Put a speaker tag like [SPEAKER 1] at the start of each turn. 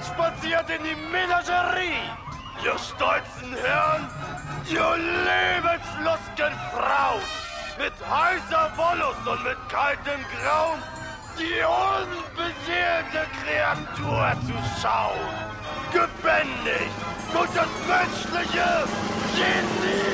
[SPEAKER 1] hereinspaziert in die Menagerie. Ihr stolzen Herren, ihr lebenslustigen Frauen, mit heißer Wollust und mit kaltem Grauen, die unbeseelte Kreatur zu schauen. Gebändigt durch das menschliche Genie.